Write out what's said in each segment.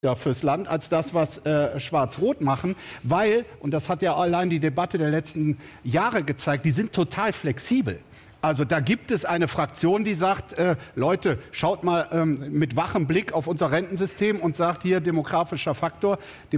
fürs Land als das, was Schwarz-Rot machen, weil, und das hat ja allein die Debatte der letzten Jahre gezeigt, die sind total flexibel. Also da gibt es eine Fraktion, die sagt, Leute, schaut mal mit wachem Blick auf unser Rentensystem und sagt hier demografischer Faktor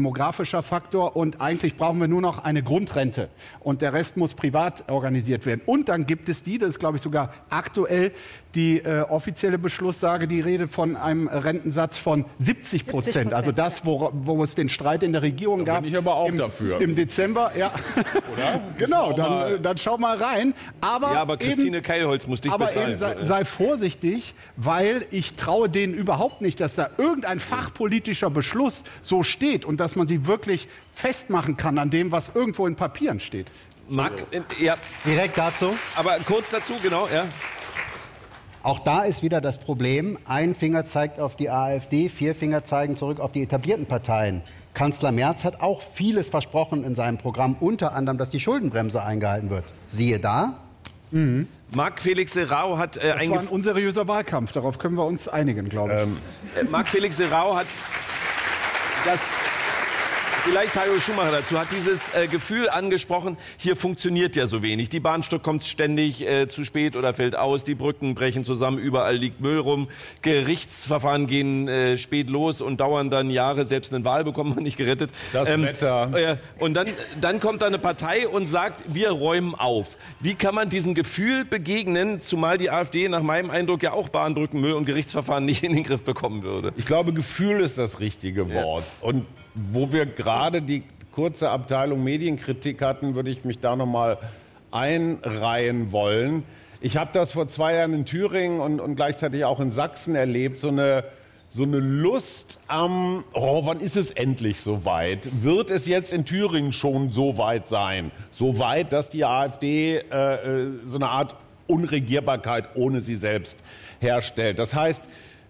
und eigentlich brauchen wir nur noch eine Grundrente und der Rest muss privat organisiert werden. Und dann gibt es das ist glaube ich sogar aktuell die offizielle Beschlusssage, die redet von einem Rentensatz von 70%. Also das, wo es den Streit in der Regierung gab. Bin ich aber auch dafür. Im Dezember, ja. Oder? Genau, dann schau mal rein. Aber Christine Keilholz muss dich bezahlen. Aber eben sei vorsichtig, weil ich traue denen überhaupt nicht, dass da irgendein fachpolitischer Beschluss so steht und dass man sie wirklich festmachen kann an dem, was irgendwo in Papieren steht. Marc, ja. Direkt dazu. Aber kurz dazu, genau, ja. Auch da ist wieder das Problem, ein Finger zeigt auf die AfD, 4 Finger zeigen zurück auf die etablierten Parteien. Kanzler Merz hat auch vieles versprochen in seinem Programm, unter anderem, dass die Schuldenbremse eingehalten wird. Siehe da. Marc Felix Serrao hat... das war ein unseriöser Wahlkampf, darauf können wir uns einigen, glaube ich. Marc Felix Serrao hat das... Vielleicht Hajo Schumacher dazu, hat dieses Gefühl angesprochen, hier funktioniert ja so wenig. Die Bahnstrecke kommt ständig zu spät oder fällt aus, die Brücken brechen zusammen, überall liegt Müll rum, Gerichtsverfahren gehen spät los und dauern dann Jahre, selbst eine Wahl bekommt man nicht gerettet. Das Wetter. Und dann kommt da eine Partei und sagt, wir räumen auf. Wie kann man diesem Gefühl begegnen, zumal die AfD nach meinem Eindruck ja auch Bahnbrücken, Müll und Gerichtsverfahren nicht in den Griff bekommen würde? Ich glaube, Gefühl ist das richtige Wort. Ja. Und wo wir gerade die kurze Abteilung Medienkritik hatten, würde ich mich da noch mal einreihen wollen. Ich habe das vor 2 Jahren in Thüringen und gleichzeitig auch in Sachsen erlebt, so eine Lust am, wann ist es endlich soweit? Wird es jetzt in Thüringen schon so weit sein? So weit, dass die AfD so eine Art Unregierbarkeit ohne sie selbst herstellt. Das heißt,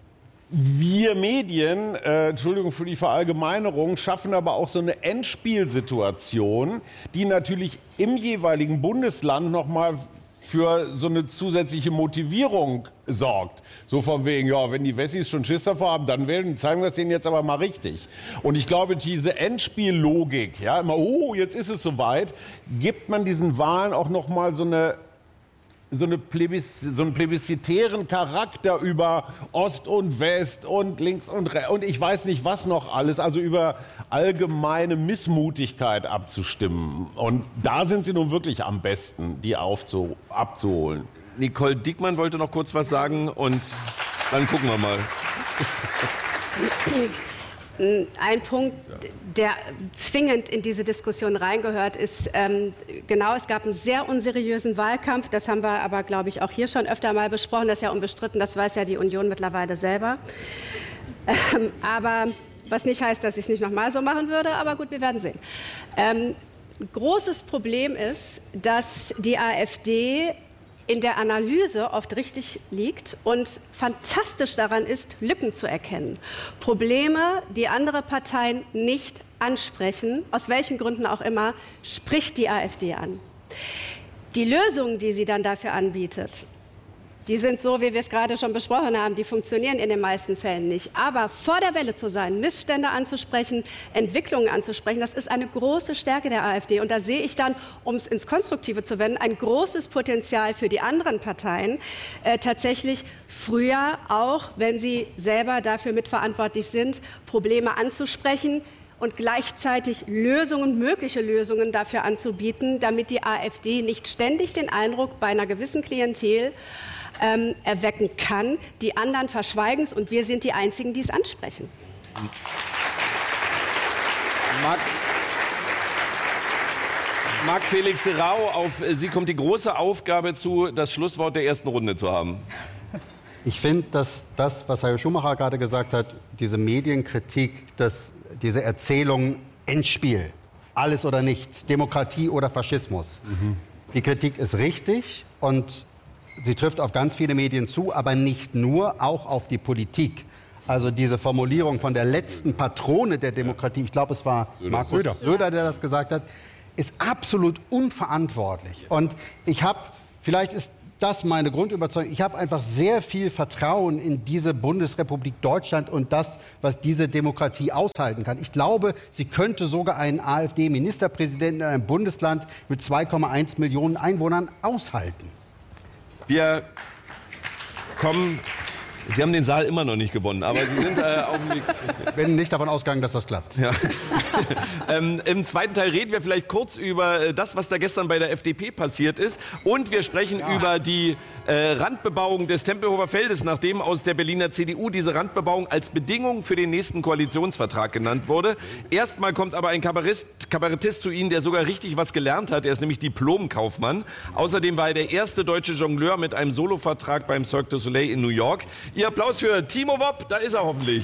wir Medien, Entschuldigung für die Verallgemeinerung, schaffen aber auch so eine Endspielsituation, die natürlich im jeweiligen Bundesland nochmal für so eine zusätzliche Motivierung sorgt. So von wegen, ja, wenn die Wessis schon Schiss davor haben, dann zeigen wir es denen jetzt aber mal richtig. Und ich glaube, diese Endspiellogik, ja, immer, jetzt ist es soweit, gibt man diesen Wahlen auch nochmal so einen plebiszitären Charakter über Ost und West und links und rechts und ich weiß nicht was noch alles, also über allgemeine Missmutigkeit abzustimmen. Und da sind sie nun wirklich am besten, die abzuholen. Nicole Diekmann wollte noch kurz was sagen und dann gucken wir mal. Ein Punkt, der zwingend in diese Diskussion reingehört, ist, es gab einen sehr unseriösen Wahlkampf. Das haben wir aber, glaube ich, auch hier schon öfter mal besprochen. Das ist ja unbestritten, das weiß ja die Union mittlerweile selber. Aber was nicht heißt, dass ich es nicht nochmal so machen würde. Aber gut, wir werden sehen. Großes Problem ist, dass die AfD in der Analyse oft richtig liegt und fantastisch daran ist, Lücken zu erkennen. Probleme, die andere Parteien nicht ansprechen, aus welchen Gründen auch immer, spricht die AfD an. Die Lösungen, die sie dann dafür anbietet, die sind so, wie wir es gerade schon besprochen haben, die funktionieren in den meisten Fällen nicht. Aber vor der Welle zu sein, Missstände anzusprechen, Entwicklungen anzusprechen, das ist eine große Stärke der AfD. Und da sehe ich dann, um es ins Konstruktive zu wenden, ein großes Potenzial für die anderen Parteien, tatsächlich früher, auch wenn sie selber dafür mitverantwortlich sind, Probleme anzusprechen und gleichzeitig mögliche Lösungen dafür anzubieten, damit die AfD nicht ständig den Eindruck bei einer gewissen Klientel erwecken kann. Die anderen verschweigen es und wir sind die Einzigen, die es ansprechen. Marc Felix Serrao, auf Sie kommt die große Aufgabe zu, das Schlusswort der ersten Runde zu haben. Ich finde, dass das, was Hajo Schumacher gerade gesagt hat, diese Medienkritik, diese Erzählung Endspiel, alles oder nichts, Demokratie oder Faschismus. Die Kritik ist richtig und sie trifft auf ganz viele Medien zu, aber nicht nur, auch auf die Politik. Also diese Formulierung von der letzten Patrone der Demokratie, ich glaube, es war Markus Söder, der das gesagt hat, ist absolut unverantwortlich. Und vielleicht ist das meine Grundüberzeugung. Ich habe einfach sehr viel Vertrauen in diese Bundesrepublik Deutschland und das, was diese Demokratie aushalten kann. Ich glaube, sie könnte sogar einen AfD-Ministerpräsidenten in einem Bundesland mit 2,1 Millionen Einwohnern aushalten. Wir kommen... Sie haben den Saal immer noch nicht gewonnen, aber Sie sind auf dem Weg. Ich bin nicht davon ausgegangen, dass das klappt. Ja. Im zweiten Teil reden wir vielleicht kurz über das, was da gestern bei der FDP passiert ist. Und wir sprechen über die Randbebauung des Tempelhofer Feldes, nachdem aus der Berliner CDU diese Randbebauung als Bedingung für den nächsten Koalitionsvertrag genannt wurde. Erstmal kommt aber ein Kabarettist zu Ihnen, der sogar richtig was gelernt hat. Er ist nämlich Diplomkaufmann. Außerdem war er der erste deutsche Jongleur mit einem Solovertrag beim Cirque du Soleil in New York. Ihr Applaus für Timo Wopp, da ist er hoffentlich.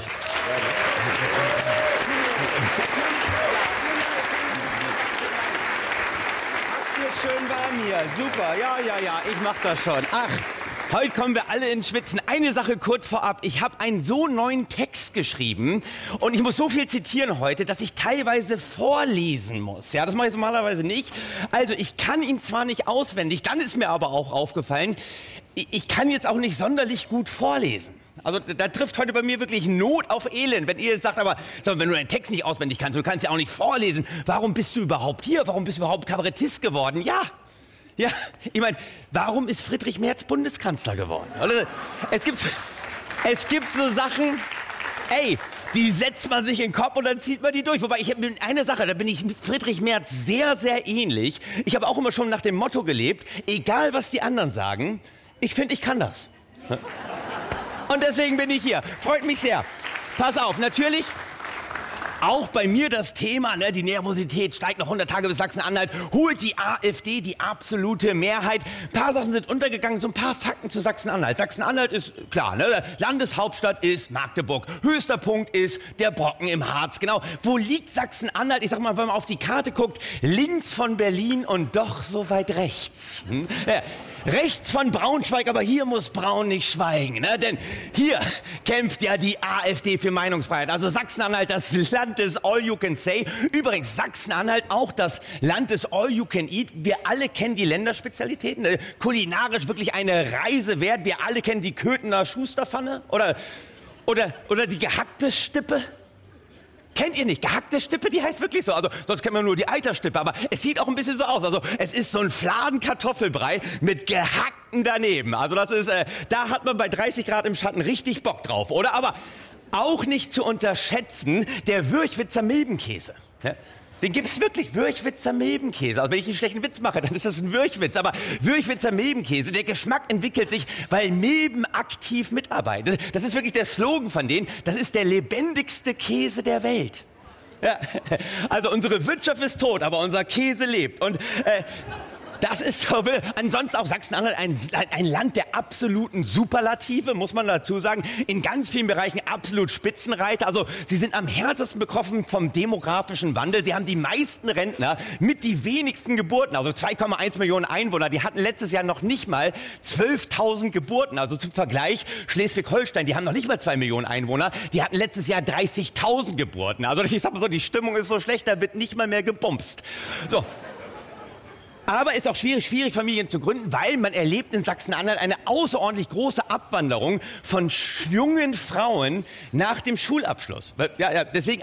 Schön bei mir, super, ja, ich mach das schon. Ach, heute kommen wir alle ins Schwitzen. Eine Sache kurz vorab, ich habe einen so neuen Text geschrieben und ich muss so viel zitieren heute, dass ich teilweise vorlesen muss. Ja, das mache ich normalerweise nicht. Also ich kann ihn zwar nicht auswendig, dann ist mir aber auch aufgefallen, ich kann jetzt auch nicht sonderlich gut vorlesen. Also da trifft heute bei mir wirklich Not auf Elend. Wenn ihr jetzt sagt, aber wenn du deinen Text nicht auswendig kannst, du kannst ja auch nicht vorlesen, warum bist du überhaupt hier? Warum bist du überhaupt Kabarettist geworden? Ja, ich meine, warum ist Friedrich Merz Bundeskanzler geworden? Es gibt so Sachen, die setzt man sich in den Kopf und dann zieht man die durch. Wobei, eine Sache, da bin ich Friedrich Merz sehr, sehr ähnlich. Ich habe auch immer schon nach dem Motto gelebt, egal was die anderen sagen, ich finde, ich kann das. Und deswegen bin ich hier. Freut mich sehr. Pass auf, natürlich auch bei mir das Thema, ne, die Nervosität steigt noch 100 Tage bis Sachsen-Anhalt, holt die AfD die absolute Mehrheit. Ein paar Sachen sind untergegangen, so ein paar Fakten zu Sachsen-Anhalt. Sachsen-Anhalt ist klar, ne, Landeshauptstadt ist Magdeburg. Höchster Punkt ist der Brocken im Harz. Genau, wo liegt Sachsen-Anhalt? Ich sag mal, wenn man auf die Karte guckt, links von Berlin und doch so weit rechts. Ja. Rechts von Braunschweig, aber hier muss Braun nicht schweigen, ne? Denn hier kämpft ja die AfD für Meinungsfreiheit. Also Sachsen-Anhalt, das Land des All-You-Can-Say. Übrigens Sachsen-Anhalt auch das Land des All-You-Can-Eat. Wir alle kennen die Länderspezialitäten. Ne? Kulinarisch wirklich eine Reise wert. Wir alle kennen die Köthener Schusterpfanne oder die gehackte Stippe. Kennt ihr nicht? Gehackte Stippe, die heißt wirklich so. Also, sonst kennt man nur die Eiterstippe. Aber es sieht auch ein bisschen so aus. Also, es ist so ein Fladenkartoffelbrei mit gehackten daneben. Also, das ist, da hat man bei 30 Grad im Schatten richtig Bock drauf, oder? Aber auch nicht zu unterschätzen, der Würchwitzer Milbenkäse. Ja? Den gibt's wirklich, Würchwitzer Milbenkäse. Also wenn ich einen schlechten Witz mache, dann ist das ein Würchwitz. Aber Würchwitzer Milbenkäse, der Geschmack entwickelt sich, weil Milben aktiv mitarbeiten. Das ist wirklich der Slogan von denen. Das ist der lebendigste Käse der Welt. Ja. Also unsere Wirtschaft ist tot, aber unser Käse lebt. Und das ist so, ansonsten auch Sachsen-Anhalt ein Land der absoluten Superlative, muss man dazu sagen. In ganz vielen Bereichen absolut Spitzenreiter. Also sie sind am härtesten betroffen vom demografischen Wandel. Sie haben die meisten Rentner mit die wenigsten Geburten. Also 2,1 Millionen Einwohner. Die hatten letztes Jahr noch nicht mal 12.000 Geburten. Also zum Vergleich Schleswig-Holstein, die haben noch nicht mal 2 Millionen Einwohner. Die hatten letztes Jahr 30.000 Geburten. Also ich sag mal so, die Stimmung ist so schlecht, da wird nicht mal mehr gebumst. So. Aber es ist auch schwierig, Familien zu gründen, weil man erlebt in Sachsen-Anhalt eine außerordentlich große Abwanderung von jungen Frauen nach dem Schulabschluss. Ja, deswegen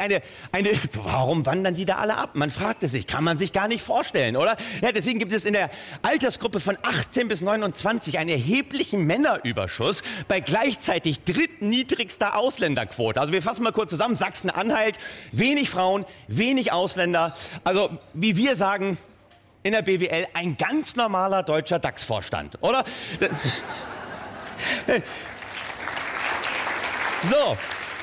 warum wandern die da alle ab? Man fragt es sich, kann man sich gar nicht vorstellen, oder? Ja, deswegen gibt es in der Altersgruppe von 18 bis 29 einen erheblichen Männerüberschuss bei gleichzeitig drittniedrigster Ausländerquote. Also wir fassen mal kurz zusammen, Sachsen-Anhalt, wenig Frauen, wenig Ausländer. Also wie wir sagen, in der BWL ein ganz normaler deutscher DAX-Vorstand, oder? So,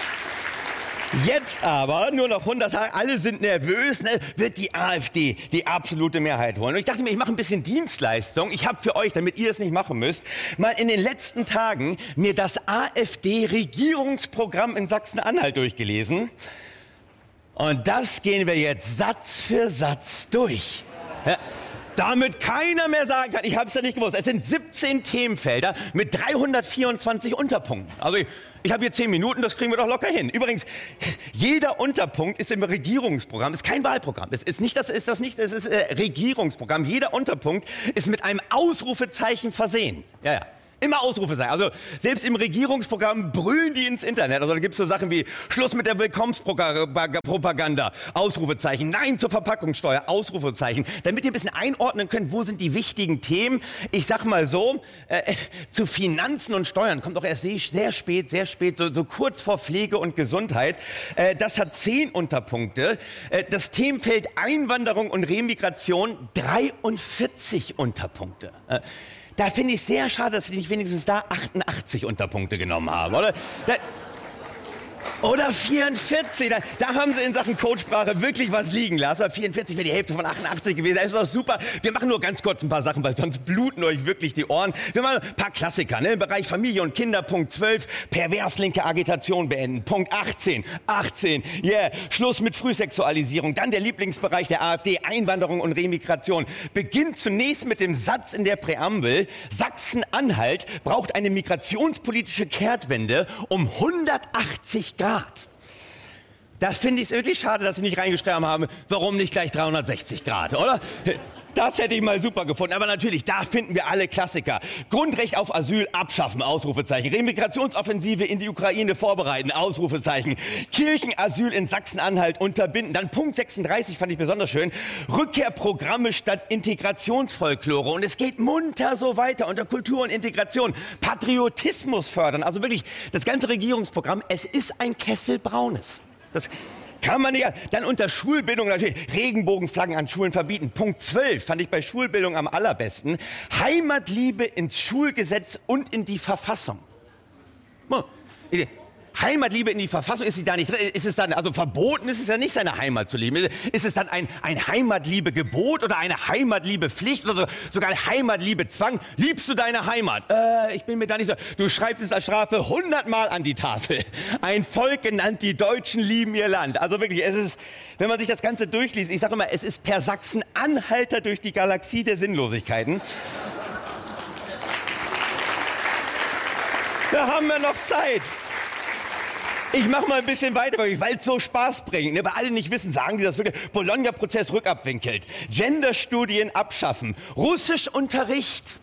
jetzt aber nur noch 100 Tage, alle sind nervös, ne? Wird die AfD die absolute Mehrheit holen. Und ich dachte mir, ich mache ein bisschen Dienstleistung. Ich habe für euch, damit ihr es nicht machen müsst, mal in den letzten Tagen mir das AfD-Regierungsprogramm in Sachsen-Anhalt durchgelesen. Und das gehen wir jetzt Satz für Satz durch. Ja. Damit keiner mehr sagen kann, ich habe es ja nicht gewusst. Es sind 17 Themenfelder mit 324 Unterpunkten. Also ich habe hier 10 Minuten, das kriegen wir doch locker hin. Übrigens, jeder Unterpunkt ist im Regierungsprogramm, ist kein Wahlprogramm. Es ist Regierungsprogramm. Jeder Unterpunkt ist mit einem Ausrufezeichen versehen. Ja. Immer Ausrufezeichen. Also selbst im Regierungsprogramm brüllen die ins Internet. Also da gibt es so Sachen wie Schluss mit der Willkommenspropaganda, Ausrufezeichen, Nein zur Verpackungssteuer, Ausrufezeichen. Damit ihr ein bisschen einordnen könnt, wo sind die wichtigen Themen. Ich sag mal so, zu Finanzen und Steuern kommt auch erst sehr spät, so kurz vor Pflege und Gesundheit. Das hat 10 Unterpunkte. Das Themenfeld Einwanderung und Remigration 43 Unterpunkte. Da finde ich sehr schade, dass Sie nicht wenigstens da 88 Unterpunkte genommen haben, oder? Oder 44, da haben Sie in Sachen Codesprache wirklich was liegen lassen. 44 wäre die Hälfte von 88 gewesen, das ist doch super. Wir machen nur ganz kurz ein paar Sachen, weil sonst bluten euch wirklich die Ohren. Wir machen ein paar Klassiker, ne? Im Bereich Familie und Kinder, Punkt 12, pervers-linke Agitation beenden. Punkt 18, Schluss mit Frühsexualisierung. Dann der Lieblingsbereich der AfD, Einwanderung und Remigration. Beginnt zunächst mit dem Satz in der Präambel, Sachsen-Anhalt braucht eine migrationspolitische Kehrtwende um 180 Grad. Da finde ich es wirklich schade, dass Sie nicht reingeschrieben haben, warum nicht gleich 360 Grad, oder? Das hätte ich mal super gefunden. Aber natürlich, da finden wir alle Klassiker. Grundrecht auf Asyl abschaffen, Ausrufezeichen. Remigrationsoffensive in die Ukraine vorbereiten, Ausrufezeichen. Kirchenasyl in Sachsen-Anhalt unterbinden. Dann Punkt 36 fand ich besonders schön. Rückkehrprogramme statt Integrationsfolklore. Und es geht munter so weiter unter Kultur und Integration. Patriotismus fördern. Also wirklich, das ganze Regierungsprogramm, es ist ein Kessel Braunes. Das kann man nicht. Dann unter Schulbildung natürlich Regenbogenflaggen an Schulen verbieten. Punkt 12 fand ich bei Schulbildung am allerbesten. Heimatliebe ins Schulgesetz und in die Verfassung. Heimatliebe in die Verfassung, ist sie da nicht drin? Ist es dann, also verboten ist es ja nicht, seine Heimat zu lieben. Ist es dann ein Heimatliebegebot oder eine Heimatliebepflicht oder sogar ein Heimatliebezwang? Liebst du deine Heimat? Ich bin mir da nicht so. Du schreibst es als Strafe 100-mal an die Tafel. Ein Volk genannt, die Deutschen lieben ihr Land. Also wirklich, es ist, wenn man sich das Ganze durchliest, ich sage immer, es ist per Sachsen-Anhalter durch die Galaxie der Sinnlosigkeiten. Da haben wir noch Zeit. Ich mache mal ein bisschen weiter, weil es so Spaß bringt. Ne? Weil alle nicht wissen, sagen die das wirklich. Bologna-Prozess rückabwinkelt. Genderstudien abschaffen. Russischunterricht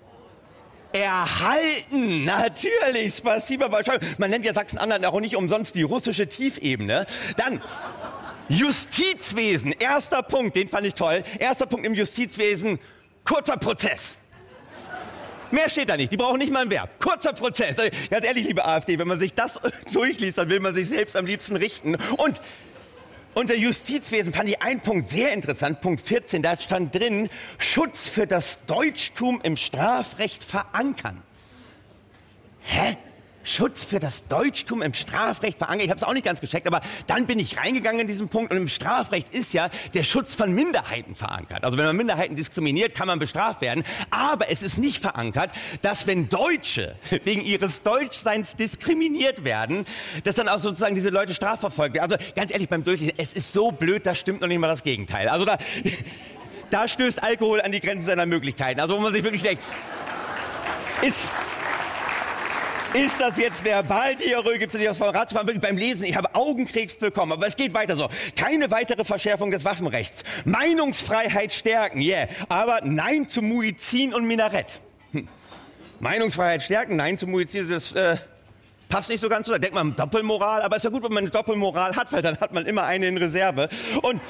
erhalten. Natürlich. Spasiba. Man nennt ja Sachsen-Anhalt auch nicht umsonst die russische Tiefebene. Dann Justizwesen. Erster Punkt, den fand ich toll. Erster Punkt im Justizwesen. Kurzer Prozess. Mehr steht da nicht. Die brauchen nicht mal ein Verb. Kurzer Prozess. Ganz ehrlich, liebe AfD, wenn man sich das durchliest, dann will man sich selbst am liebsten richten. Und unter Justizwesen fand ich einen Punkt sehr interessant. Punkt 14, da stand drin, Schutz für das Deutschtum im Strafrecht verankern. Hä? Schutz für das Deutschtum im Strafrecht verankert. Ich habe es auch nicht ganz gecheckt, aber dann bin ich reingegangen in diesen Punkt. Und im Strafrecht ist ja der Schutz von Minderheiten verankert. Also wenn man Minderheiten diskriminiert, kann man bestraft werden. Aber es ist nicht verankert, dass wenn Deutsche wegen ihres Deutschseins diskriminiert werden, dass dann auch sozusagen diese Leute strafverfolgt werden. Also ganz ehrlich, beim Durchlesen, es ist so blöd, da stimmt noch nicht mal das Gegenteil. Also da stößt Alkohol an die Grenzen seiner Möglichkeiten. Also wo man sich wirklich denkt, ist das jetzt Verbaldiarrhoe? Gibt es nicht was vom Ratsverfahren? Wirklich beim Lesen, ich habe Augenkrebs bekommen. Aber es geht weiter so. Keine weitere Verschärfung des Waffenrechts. Meinungsfreiheit stärken, aber Nein zu Muezzin und Minarett. Meinungsfreiheit stärken, Nein zu Muezzin, das passt nicht so ganz zusammen. Denkt man Doppelmoral, aber ist ja gut, wenn man eine Doppelmoral hat, weil dann hat man immer eine in Reserve. Und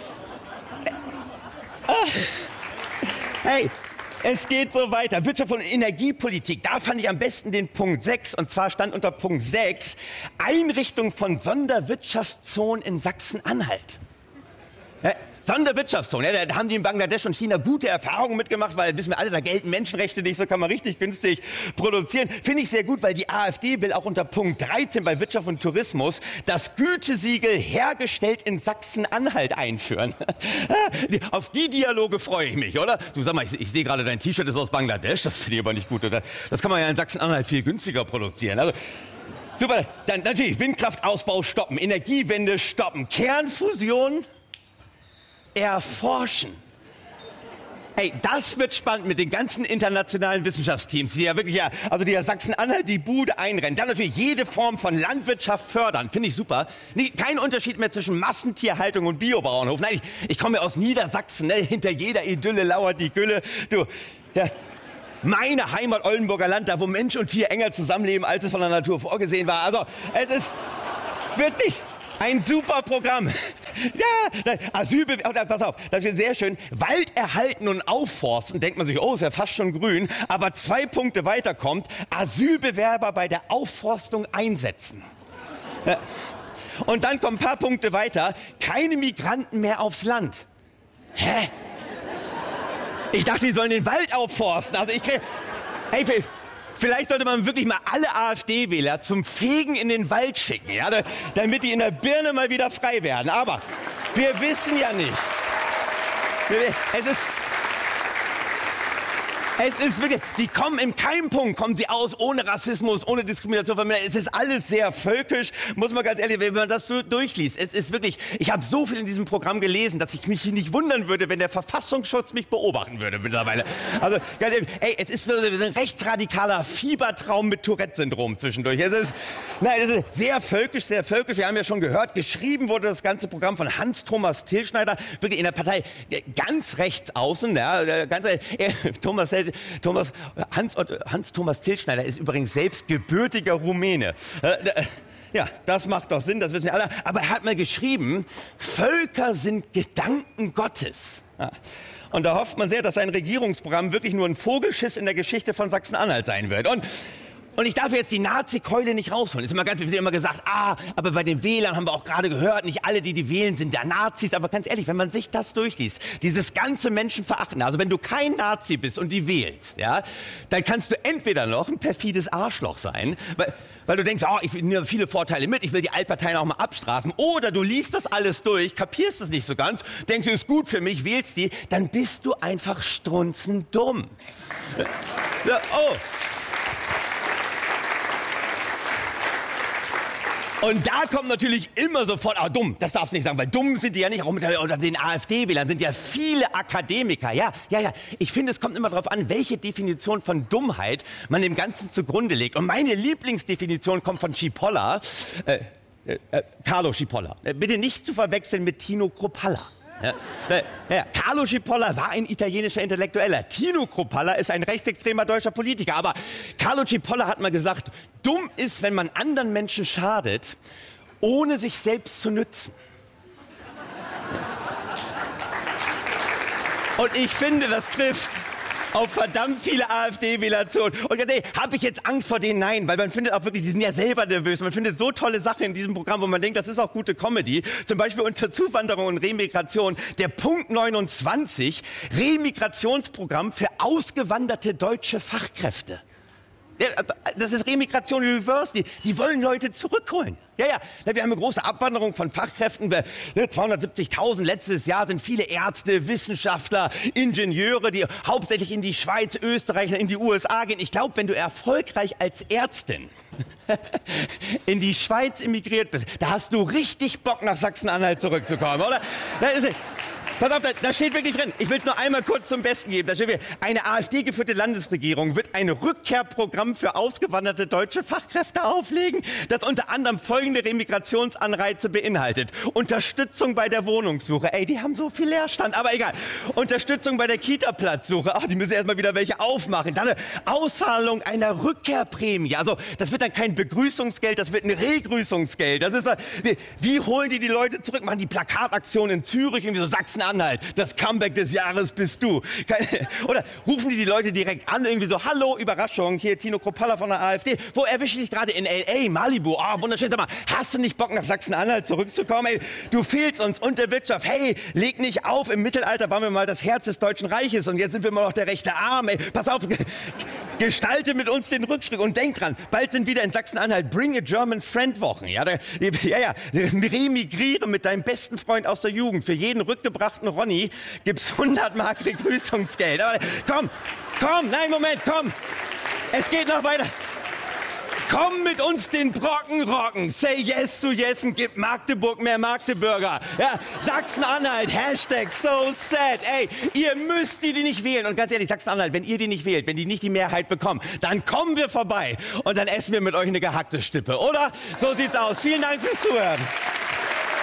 hey, es geht so weiter. Wirtschaft und Energiepolitik, da fand ich am besten den Punkt 6. Und zwar stand unter Punkt 6 Einrichtung von Sonderwirtschaftszonen in Sachsen-Anhalt. Sonderwirtschaftszone, da haben die in Bangladesch und China gute Erfahrungen mitgemacht, weil, wissen wir alle, da gelten Menschenrechte nicht, so kann man richtig günstig produzieren. Finde ich sehr gut, weil die AfD will auch unter Punkt 13 bei Wirtschaft und Tourismus das Gütesiegel hergestellt in Sachsen-Anhalt einführen. Auf die Dialoge freue ich mich, oder? Du sag mal, ich sehe gerade, dein T-Shirt ist aus Bangladesch, das finde ich aber nicht gut, oder? Das kann man ja in Sachsen-Anhalt viel günstiger produzieren. Also, super, dann natürlich Windkraftausbau stoppen, Energiewende stoppen, Kernfusion erforschen. Hey, das wird spannend mit den ganzen internationalen Wissenschaftsteams, die ja wirklich, also die ja Sachsen-Anhalt die Bude einrennen. Dann natürlich jede Form von Landwirtschaft fördern, finde ich super. Kein Unterschied mehr zwischen Massentierhaltung und Biobauernhof. Nein, ich komme ja aus Niedersachsen, ne? Hinter jeder Idylle lauert die Gülle. Du, ja, meine Heimat Oldenburger Land, da wo Mensch und Tier enger zusammenleben, als es von der Natur vorgesehen war. Also, es ist wirklich ein super Programm. Ja, Asylbewerber, pass auf, das ist sehr schön. Wald erhalten und aufforsten, denkt man sich, oh, ist ja fast schon grün. Aber 2 Punkte weiter kommt, Asylbewerber bei der Aufforstung einsetzen. Ja. Und dann kommen ein paar Punkte weiter, keine Migranten mehr aufs Land. Hä? Ich dachte, die sollen den Wald aufforsten. Also ich kriege... Hey, vielleicht sollte man wirklich mal alle AfD-Wähler zum Fegen in den Wald schicken, ja, damit die in der Birne mal wieder frei werden. Aber wir wissen ja nicht. Es ist wirklich, die kommen in keinem Punkt, kommen sie aus ohne Rassismus, ohne Diskrimination. Es ist alles sehr völkisch, muss man ganz ehrlich, wenn man das durchliest. Es ist wirklich, ich habe so viel in diesem Programm gelesen, dass ich mich nicht wundern würde, wenn der Verfassungsschutz mich beobachten würde mittlerweile. Also ganz ehrlich, ey, es ist ein rechtsradikaler Fiebertraum mit Tourette-Syndrom zwischendurch. Es ist sehr völkisch, sehr völkisch. Wir haben ja schon gehört, geschrieben wurde das ganze Programm von Hans-Thomas Tilschneider, wirklich in der Partei ganz rechts außen. Ja, Hans-Thomas Tilschneider ist übrigens selbst gebürtiger Rumäne. Ja, das macht doch Sinn, das wissen wir alle. Aber er hat mal geschrieben, Völker sind Gedanken Gottes. Ja. Und da hofft man sehr, dass sein Regierungsprogramm wirklich nur ein Vogelschiss in der Geschichte von Sachsen-Anhalt sein wird. Und ich darf jetzt die Nazi-Keule nicht rausholen. Es ist immer ganz viel immer gesagt, aber bei den Wählern haben wir auch gerade gehört, nicht alle, die wählen, sind ja Nazis. Aber ganz ehrlich, wenn man sich das durchliest, dieses ganze Menschenverachten, also wenn du kein Nazi bist und die wählst, ja, dann kannst du entweder noch ein perfides Arschloch sein, weil du denkst, ich nehme viele Vorteile mit, ich will die Altparteien auch mal abstrafen. Oder du liest das alles durch, kapierst es nicht so ganz, denkst du, ist gut für mich, wählst die, dann bist du einfach strunzendumm. Und da kommt natürlich immer sofort, dumm, das darfst du nicht sagen, weil dumm sind die ja nicht, auch unter den AfD-Wählern sind ja viele Akademiker. Ja, ich finde, es kommt immer darauf an, welche Definition von Dummheit man dem Ganzen zugrunde legt. Und meine Lieblingsdefinition kommt von Cipolla, Carlo Cipolla. Bitte nicht zu verwechseln mit Tino Kruppalla. Carlo Cipolla war ein italienischer Intellektueller. Tino Kruppalla ist ein rechtsextremer deutscher Politiker. Aber Carlo Cipolla hat mal gesagt, dumm ist, wenn man anderen Menschen schadet, ohne sich selbst zu nützen. Und ich finde, das trifft auf verdammt viele AfD-Wähler zu. Und ganz ehrlich, habe ich jetzt Angst vor denen? Nein, weil man findet auch wirklich, die sind ja selber nervös. Man findet so tolle Sachen in diesem Programm, wo man denkt, das ist auch gute Comedy. Zum Beispiel unter Zuwanderung und Remigration. Der Punkt 29, Remigrationsprogramm für ausgewanderte deutsche Fachkräfte. Das ist Remigration Reverse. Die wollen Leute zurückholen. Ja. Wir haben eine große Abwanderung von Fachkräften. 270.000 letztes Jahr sind viele Ärzte, Wissenschaftler, Ingenieure, die hauptsächlich in die Schweiz, Österreich, in die USA gehen. Ich glaube, wenn du erfolgreich als Ärztin in die Schweiz emigriert bist, da hast du richtig Bock, nach Sachsen-Anhalt zurückzukommen, oder? Pass auf, da steht wirklich drin, ich will es nur einmal kurz zum Besten geben, da steht wirklich, eine AfD-geführte Landesregierung wird ein Rückkehrprogramm für ausgewanderte deutsche Fachkräfte auflegen, das unter anderem folgende Remigrationsanreize beinhaltet. Unterstützung bei der Wohnungssuche, die haben so viel Leerstand, aber egal. Unterstützung bei der Kita-Platzsuche, die müssen erstmal wieder welche aufmachen. Dann eine Auszahlung einer Rückkehrprämie, also das wird dann kein Begrüßungsgeld, das wird ein Regrüßungsgeld. Das ist, wie holen die Leute zurück, machen die Plakataktion in Zürich, irgendwie so Sachsen-Anhalt, das Comeback des Jahres bist du. Oder rufen die Leute direkt an, irgendwie so, hallo, Überraschung, hier Tino Kruppalla von der AfD. Wo erwische ich dich gerade? In L.A., Malibu. Wunderschön. Sag mal, hast du nicht Bock, nach Sachsen-Anhalt zurückzukommen? Du fehlst uns und der Wirtschaft. Hey, leg nicht auf. Im Mittelalter waren wir mal das Herz des Deutschen Reiches und jetzt sind wir mal noch der rechte Arm. Pass auf, gestalte mit uns den Rückschritt und denk dran, bald sind wieder in Sachsen-Anhalt Bring a German Friend Wochen. Remigriere mit deinem besten Freund aus der Jugend. Für jeden rückgebrachten Ronny gibt's 100 Mark Begrüßungsgeld. Aber komm, nein, Moment, komm. Es geht noch weiter. Komm mit uns den Brocken rocken. Say yes zu Jessen, gib Magdeburg mehr Magdeburger. Ja, Sachsen-Anhalt, Hashtag so sad. Ey, ihr müsst die nicht wählen. Und ganz ehrlich, Sachsen-Anhalt, wenn ihr die nicht wählt, wenn die nicht die Mehrheit bekommen, dann kommen wir vorbei und dann essen wir mit euch eine gehackte Stippe, oder? So sieht's aus. Vielen Dank fürs Zuhören.